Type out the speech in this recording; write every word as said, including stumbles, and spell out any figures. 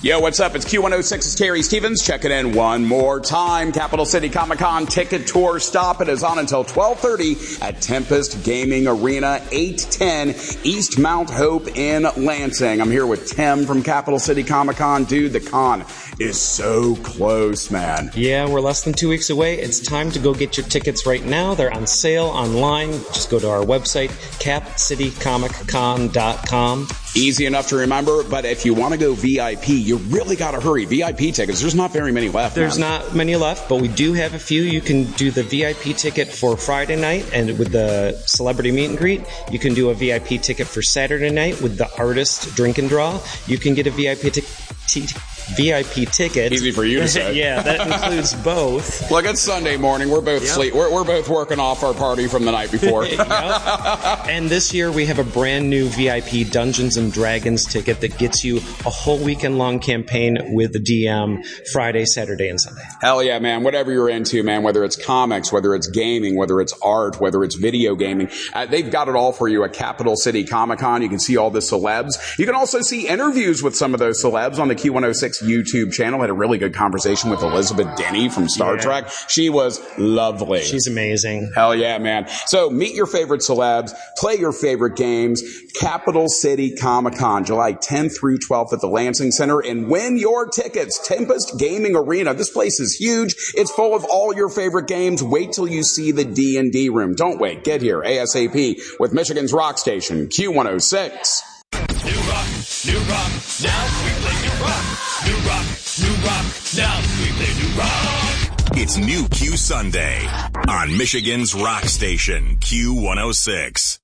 Yo, what's up? It's Q one oh six's Terry Stevens checking in one more time. Capital City Comic-Con ticket tour stop. It is on until twelve thirty at Tempest Gaming Arena, eight ten East Mount Hope in Lansing. I'm here with Tim from Capital City Comic-Con. Dude, the con is so close, man. Yeah, we're less than two weeks away. It's time to go get your tickets right now. They're on sale online. Just go to our website, cap city comic con dot com. Easy enough to remember, but if you want to go V I P, you really got to hurry. V I P tickets, there's not very many left. There's man. not many left, but we do have a few. You can do the V I P ticket for Friday night and with the celebrity meet and greet. You can do a V I P ticket for Saturday night with the artist drink and draw. You can get a V I P ticket. T- V I P ticket. Easy for you to say. Yeah, that includes both. Look, it's Sunday morning. We're both yep. sleep. We're, we're both working off our party from the night before. Yep. And this year we have a brand new V I P Dungeons and Dragons ticket that gets you a whole weekend long campaign with the D M Friday, Saturday, and Sunday. Hell yeah, man. Whatever you're into, man, whether it's comics, whether it's gaming, whether it's art, whether it's video gaming, uh, they've got it all for you at Capital City Comic-Con. You can see all the celebs. You can also see interviews with some of those celebs on the Q one oh six YouTube channel. Had a really good conversation with Elizabeth Denny from Star yeah. Trek. She was lovely. She's amazing. Hell yeah, man. So meet your favorite celebs, play your favorite games. Capital City Comic-Con, July tenth through twelfth at the Lansing Center, and win your tickets. Tempest Gaming Arena. This place is huge. It's full of all your favorite games. Wait till you see the D and D room. Don't wait. Get here ASAP with Michigan's rock station, Q one oh six. New rock, new rock, now we play new rock. New rock, new rock, now we play new rock. It's New Q Sunday on Michigan's rock station, Q one oh six.